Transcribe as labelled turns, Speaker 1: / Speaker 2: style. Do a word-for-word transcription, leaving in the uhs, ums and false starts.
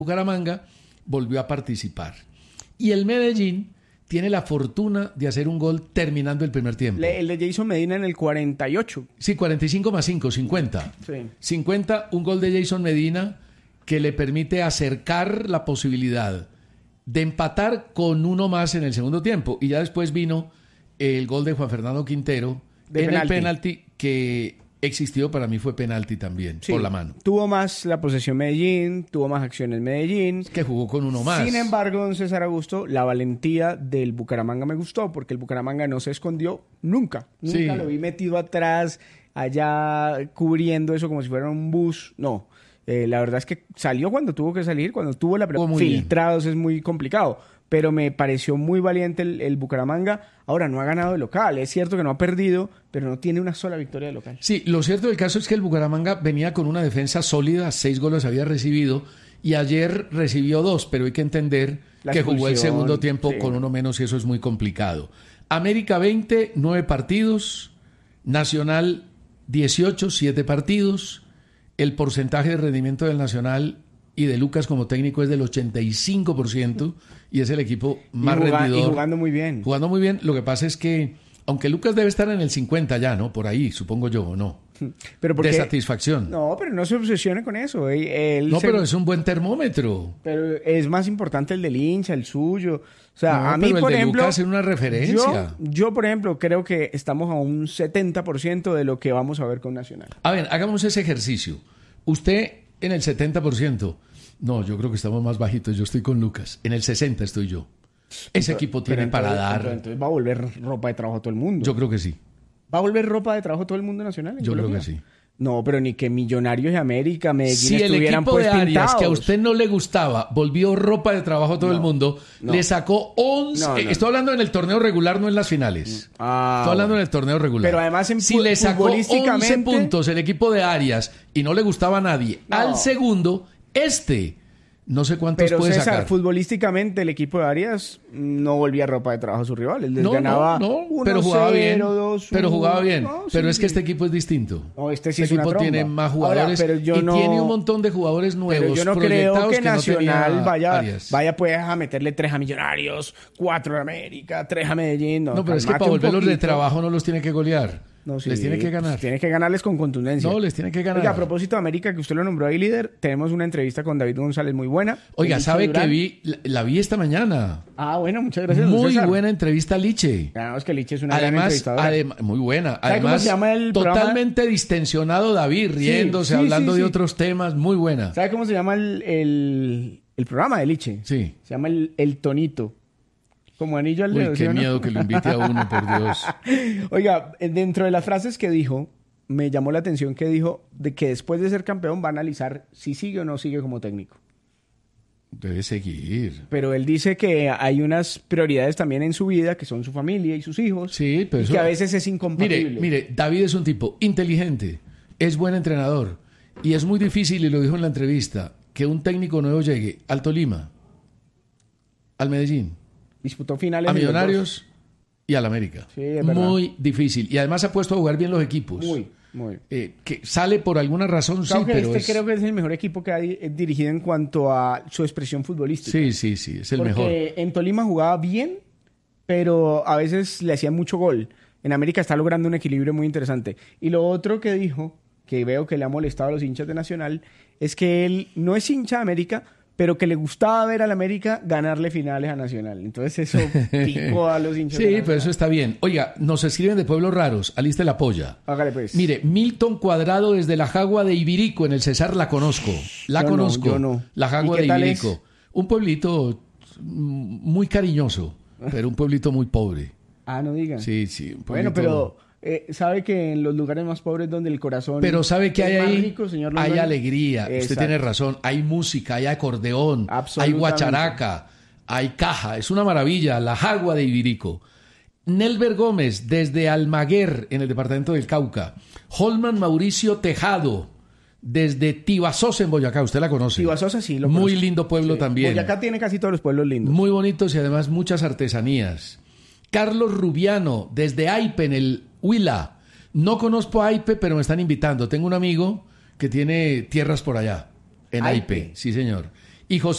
Speaker 1: Bucaramanga volvió a participar. Y el Medellín tiene la fortuna de hacer un gol terminando el primer tiempo.
Speaker 2: El de Jason Medina en el cuarenta y ocho.
Speaker 1: Sí, cuarenta y cinco más cinco, cincuenta.
Speaker 2: Sí.
Speaker 1: cincuenta, un gol de Jason Medina que le permite acercar la posibilidad de empatar con uno más en el segundo tiempo. Y ya después vino el gol de Juan Fernando Quintero
Speaker 2: de
Speaker 1: en
Speaker 2: penalti.
Speaker 1: el penalti que existió, para mí fue penalti también,
Speaker 2: Sí,
Speaker 1: por la mano.
Speaker 2: Tuvo más la posesión Medellín, tuvo más acciones Medellín.
Speaker 1: Que jugó con uno más.
Speaker 2: Sin embargo, don César Augusto, la valentía del Bucaramanga me gustó, porque el Bucaramanga no se escondió nunca. Nunca
Speaker 1: Sí.
Speaker 2: lo vi metido atrás, allá cubriendo eso como si fuera un bus. No. Eh, la verdad es que salió cuando tuvo que salir, cuando tuvo la pelota. Filtrados bien. Es muy complicado. Pero me pareció muy valiente el, el Bucaramanga. Ahora, no ha ganado de local. Es cierto que no ha perdido, pero no tiene una sola victoria de local.
Speaker 1: Sí, lo cierto del caso es que el Bucaramanga venía con una defensa sólida, seis goles había recibido, y ayer recibió dos, pero hay que entender
Speaker 2: La
Speaker 1: que jugó el
Speaker 2: expulsión,
Speaker 1: segundo tiempo
Speaker 2: sí.
Speaker 1: con uno menos y eso es muy complicado. América veinte, nueve partidos, Nacional dieciocho, siete partidos, el porcentaje de rendimiento del Nacional y de Lucas como técnico es del ochenta y cinco por ciento y es el equipo más
Speaker 2: y juga-
Speaker 1: rendidor.
Speaker 2: Y jugando muy bien.
Speaker 1: Jugando muy bien. Lo que pasa es que, aunque Lucas debe estar en el cincuenta ya, ¿no? Por ahí, supongo yo, ¿o no?
Speaker 2: Pero porque,
Speaker 1: de satisfacción.
Speaker 2: No, pero no se obsesione con eso. Él, él
Speaker 1: no,
Speaker 2: se,
Speaker 1: pero es un buen termómetro.
Speaker 2: Pero es más importante el del hincha, el suyo. O sea,
Speaker 1: no,
Speaker 2: a mí,
Speaker 1: pero el
Speaker 2: por
Speaker 1: de
Speaker 2: ejemplo...
Speaker 1: Lucas es una referencia.
Speaker 2: Yo, yo, por ejemplo, creo que estamos a un setenta por ciento de lo que vamos a ver con Nacional.
Speaker 1: A ver, hagamos ese ejercicio. Usted en el setenta por ciento. No, yo creo que estamos más bajitos. Yo estoy con Lucas. En el sesenta estoy yo. Ese
Speaker 2: pero,
Speaker 1: equipo tiene
Speaker 2: entonces,
Speaker 1: para dar...
Speaker 2: Entonces, entonces va a volver ropa de trabajo a todo el mundo.
Speaker 1: Yo creo que sí.
Speaker 2: ¿Va a volver ropa de trabajo a todo el mundo nacional?
Speaker 1: Yo
Speaker 2: Colombia?
Speaker 1: creo que sí.
Speaker 2: No, pero ni que Millonarios de América, Medellín
Speaker 1: Si el
Speaker 2: estuvieran
Speaker 1: equipo
Speaker 2: pues
Speaker 1: de Arias,
Speaker 2: pintados.
Speaker 1: que a usted no le gustaba, volvió ropa de trabajo a todo
Speaker 2: no,
Speaker 1: el mundo,
Speaker 2: no.
Speaker 1: le sacó once...
Speaker 2: No, no,
Speaker 1: Estoy hablando en el torneo regular, no en las finales.
Speaker 2: Ah,
Speaker 1: Estoy hablando
Speaker 2: bueno.
Speaker 1: en el torneo regular.
Speaker 2: Pero además en
Speaker 1: si le sacó
Speaker 2: futbolísticamente...
Speaker 1: once puntos el equipo de Arias y no le gustaba a nadie,
Speaker 2: No.
Speaker 1: al segundo, este... No sé cuántos
Speaker 2: Pero
Speaker 1: puede
Speaker 2: César,
Speaker 1: sacar.
Speaker 2: futbolísticamente el equipo de Arias no volvía ropa de trabajo a su rival. Él les
Speaker 1: No,
Speaker 2: ganaba
Speaker 1: no, no,
Speaker 2: uno
Speaker 1: pero jugaba bien.
Speaker 2: dos,
Speaker 1: pero jugaba bien.
Speaker 2: no,
Speaker 1: pero
Speaker 2: sí,
Speaker 1: es que
Speaker 2: sí.
Speaker 1: este equipo es distinto.
Speaker 2: No, este sí
Speaker 1: este
Speaker 2: es una
Speaker 1: equipo
Speaker 2: tromba.
Speaker 1: tiene más jugadores
Speaker 2: Ahora, pero yo
Speaker 1: y
Speaker 2: no-
Speaker 1: tiene un montón de jugadores nuevos.
Speaker 2: Pero yo no creo
Speaker 1: proyectados
Speaker 2: que
Speaker 1: no
Speaker 2: Nacional
Speaker 1: tenía
Speaker 2: vaya,
Speaker 1: Arias.
Speaker 2: vaya pues a meterle tres a Millonarios, cuatro a América, tres a Medellín. No,
Speaker 1: No, pero es que
Speaker 2: cálmate
Speaker 1: para
Speaker 2: un
Speaker 1: volverlos de
Speaker 2: poquito.
Speaker 1: trabajo no los tiene que golear.
Speaker 2: No, sí,
Speaker 1: les tiene que
Speaker 2: pues,
Speaker 1: ganar.
Speaker 2: tiene que ganarles con contundencia.
Speaker 1: No, les tiene que ganar.
Speaker 2: Oiga, a propósito de América, que usted lo nombró ahí líder, tenemos una entrevista con David González muy buena.
Speaker 1: Oiga,
Speaker 2: Liche
Speaker 1: ¿sabe
Speaker 2: Durán.
Speaker 1: que vi? La, la vi esta mañana.
Speaker 2: Ah, bueno, muchas gracias. don
Speaker 1: Muy
Speaker 2: César.
Speaker 1: buena entrevista a Liche.
Speaker 2: Claro, es que Liche es una gran
Speaker 1: Además,
Speaker 2: entrevistadora.
Speaker 1: adem- muy buena.
Speaker 2: ¿Sabe cómo
Speaker 1: Además,
Speaker 2: se llama el programa?
Speaker 1: totalmente distensionado David, riéndose,
Speaker 2: sí,
Speaker 1: hablando
Speaker 2: sí,
Speaker 1: de
Speaker 2: sí.
Speaker 1: otros temas. Muy buena.
Speaker 2: ¿Sabe cómo se llama el, el, el programa de Liche?
Speaker 1: Sí.
Speaker 2: Se llama el, el Tonito. Como anillo al
Speaker 1: Uy,
Speaker 2: dedo. ¿sí
Speaker 1: qué
Speaker 2: o no?
Speaker 1: miedo que lo invite a uno, por Dios.
Speaker 2: Oiga, dentro de las frases que dijo, me llamó la atención que dijo de que después de ser campeón va a analizar si sigue o no sigue como técnico.
Speaker 1: Debe seguir.
Speaker 2: Pero él dice que hay unas prioridades también en su vida, que son su familia y sus hijos.
Speaker 1: Sí, pero
Speaker 2: y
Speaker 1: eso...
Speaker 2: que a veces es incompatible.
Speaker 1: Mire, mire, David es un tipo inteligente, es buen entrenador y es muy difícil, y lo dijo en la entrevista, que un técnico nuevo llegue al Tolima, al Medellín,
Speaker 2: Disputó finales
Speaker 1: a
Speaker 2: en los
Speaker 1: Millonarios y al América.
Speaker 2: Sí, es verdad.
Speaker 1: Muy difícil. Y además ha puesto a jugar bien los equipos.
Speaker 2: dos. Muy, muy.
Speaker 1: Eh, que sale por alguna razón,
Speaker 2: Claro
Speaker 1: sí,
Speaker 2: que
Speaker 1: pero
Speaker 2: este
Speaker 1: es...
Speaker 2: creo que es el mejor equipo que ha di- dirigido en cuanto a su expresión futbolística.
Speaker 1: Sí, sí, sí, es el
Speaker 2: Porque
Speaker 1: mejor.
Speaker 2: en Tolima jugaba bien, pero a veces le hacía mucho gol. En América está logrando un equilibrio muy interesante. Y lo otro que dijo, que veo que le ha molestado a los hinchas de Nacional, es que él no es hincha de América, pero que le gustaba ver al América ganarle finales a Nacional. Entonces eso picó a los hinchas
Speaker 1: Sí,
Speaker 2: de Nacional.
Speaker 1: pero eso está bien. Oiga, nos escriben de pueblos raros. Aliste la polla.
Speaker 2: Hágale pues.
Speaker 1: Mire, Milton Cuadrado desde la Jagua de Ibirico, en el Cesar, la conozco. La
Speaker 2: Yo no,
Speaker 1: conozco.
Speaker 2: yo no.
Speaker 1: La Jagua
Speaker 2: ¿Y qué
Speaker 1: de
Speaker 2: tal
Speaker 1: Ibirico.
Speaker 2: es?
Speaker 1: Un pueblito mm, muy cariñoso, pero un pueblito muy pobre.
Speaker 2: Ah, no digan.
Speaker 1: Sí, sí. Un
Speaker 2: Bueno,
Speaker 1: pueblito...
Speaker 2: pero eh, sabe que en los lugares más pobres donde el corazón
Speaker 1: Pero sabe que hay
Speaker 2: es más
Speaker 1: ahí,
Speaker 2: rico, señor
Speaker 1: hay
Speaker 2: Londoño.
Speaker 1: alegría. Usted
Speaker 2: Exacto.
Speaker 1: tiene razón. Hay música, hay acordeón, hay
Speaker 2: Absolutamente.
Speaker 1: guacharaca, hay caja. Es una maravilla. La Jagua de Ibirico. Nelber Gómez desde Almaguer, en el departamento del Cauca. Holman Mauricio Tejado desde Tibasosa, en Boyacá. Usted la conoce.
Speaker 2: Tibasosa sí, lo
Speaker 1: Muy
Speaker 2: conozco.
Speaker 1: lindo pueblo
Speaker 2: Sí.
Speaker 1: también.
Speaker 2: Boyacá tiene casi todos los pueblos lindos.
Speaker 1: Muy bonitos y además muchas artesanías. Carlos Rubiano, desde Aipe, en el Huila. No conozco a Aipe, pero me están invitando. Tengo un amigo que tiene tierras por allá, en Aipe.
Speaker 2: Aipe.
Speaker 1: Sí, señor. Y José